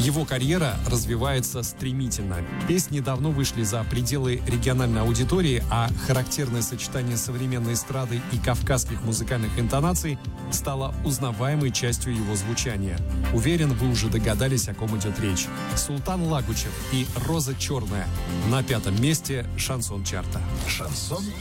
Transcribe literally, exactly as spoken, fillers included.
Его карьера развивается стремительно. Песни давно вышли за пределы региональной аудитории, а характерное сочетание современной эстрады и кавказских музыкальных интонаций стало узнаваемой частью его звучания. Уверен, вы уже догадались, о ком идет речь. Султан Лагучев и «Роза черная» на пятом месте шансон-чарта. Шансон